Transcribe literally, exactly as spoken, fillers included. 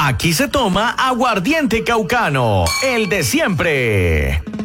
Aquí se toma aguardiente caucano, el de siempre.